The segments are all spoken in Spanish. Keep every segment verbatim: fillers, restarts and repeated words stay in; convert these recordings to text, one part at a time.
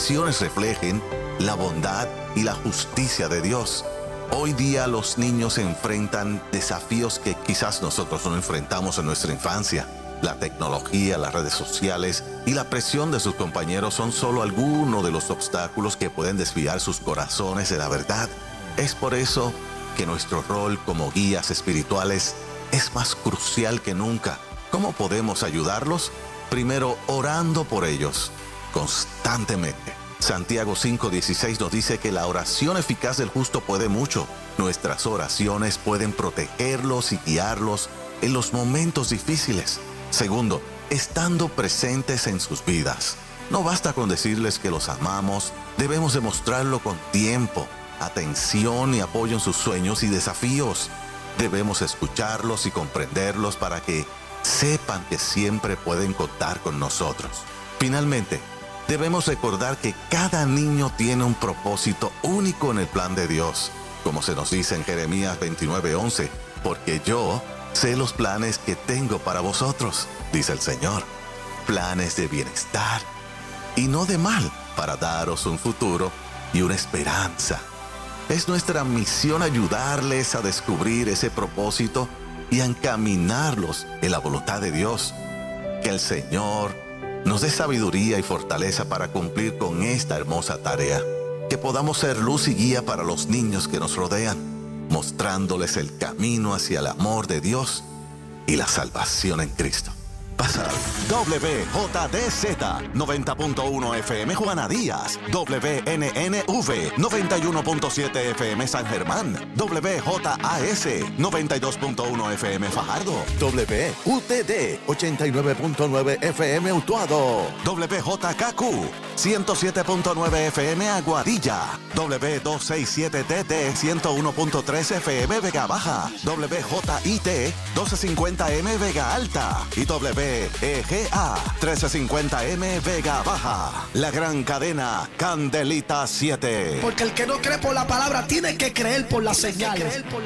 oraciones reflejen la bondad y la justicia de Dios. Hoy día los niños enfrentan desafíos que quizás nosotros no enfrentamos en nuestra infancia. La tecnología, las redes sociales y la presión de sus compañeros son solo algunos de los obstáculos que pueden desviar sus corazones de la verdad. Es por eso que nuestro rol como guías espirituales es más crucial que nunca. ¿Cómo podemos ayudarlos? Primero, orando por ellos constantemente. Santiago cinco dieciséis nos dice que la oración eficaz del justo puede mucho. Nuestras oraciones pueden protegerlos y guiarlos en los momentos difíciles. Segundo, estando presentes en sus vidas. No basta con decirles que los amamos, debemos demostrarlo con tiempo, atención y apoyo en sus sueños y desafíos. Debemos escucharlos y comprenderlos para que sepan que siempre pueden contar con nosotros. Finalmente, debemos recordar que cada niño tiene un propósito único en el plan de Dios, como se nos dice en Jeremías veintinueve once, porque yo sé los planes que tengo para vosotros, dice el Señor, planes de bienestar y no de mal, para daros un futuro y una esperanza. Es nuestra misión ayudarles a descubrir ese propósito y a encaminarlos en la voluntad de Dios. Que el Señor nos dé sabiduría y fortaleza para cumplir con esta hermosa tarea. Que podamos ser luz y guía para los niños que nos rodean, mostrándoles el camino hacia el amor de Dios y la salvación en Cristo. Pasar. W J D Z noventa punto uno F M Juana Díaz, W N N V noventa y uno punto siete F M San Germán, W J A S noventa y dos punto uno F M Fajardo, W U T D ochenta y nueve punto nueve F M Utuado, W J K Q ciento siete punto nueve F M Aguadilla, W doscientos sesenta y siete T T ciento uno punto tres F M Vega Baja, W J I T doce cincuenta M Vega Alta y W E G A trece cincuenta M Vega Baja. La gran cadena Candelita siete. Porque el que no cree por la palabra tiene que creer por la señal.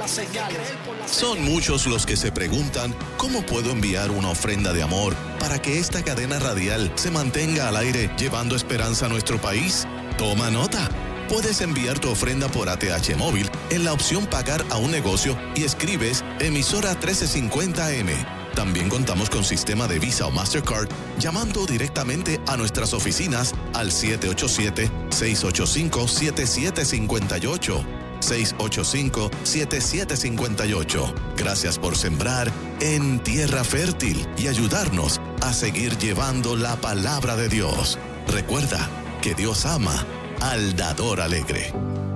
Son muchos los que se preguntan cómo puedo enviar una ofrenda de amor para que esta cadena radial se mantenga al aire llevando esperanza a nuestro país. Toma nota. Puedes enviar tu ofrenda por A T H móvil en la opción pagar a un negocio y escribes emisora trece cincuenta M. También contamos con sistema de Visa o Mastercard llamando directamente a nuestras oficinas al siete ocho siete, seis ocho cinco, siete siete cinco ocho. seis ocho cinco, siete siete cinco ocho. Gracias por sembrar en tierra fértil y ayudarnos a seguir llevando la palabra de Dios. Recuerda que Dios ama al dador alegre.